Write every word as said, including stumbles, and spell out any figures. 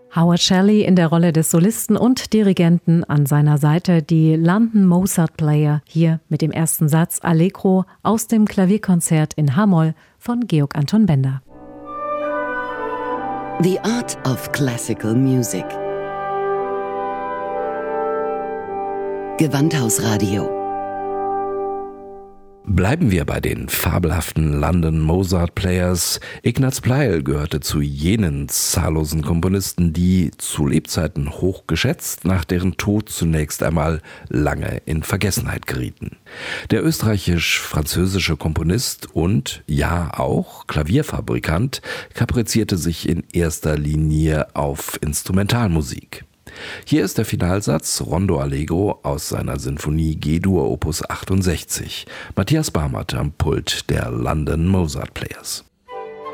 Howard Shelley in der Rolle des Solisten und Dirigenten, an seiner Seite die London Mozart Player, hier mit dem ersten Satz Allegro aus dem Klavierkonzert in H-Moll von Georg Anton Bender. The Art of Classical Music. Gewandhausradio. Bleiben wir bei den fabelhaften London Mozart Players. Ignaz Pleil gehörte zu jenen zahllosen Komponisten, die zu Lebzeiten hoch geschätzt, nach deren Tod zunächst einmal lange in Vergessenheit gerieten. Der österreichisch-französische Komponist und, ja auch, Klavierfabrikant kaprizierte sich in erster Linie auf Instrumentalmusik. Hier ist der Finalsatz Rondo Allegro aus seiner Sinfonie G-Dur Opus achtundsechzig. Matthias Barmert am Pult der London Mozart Players.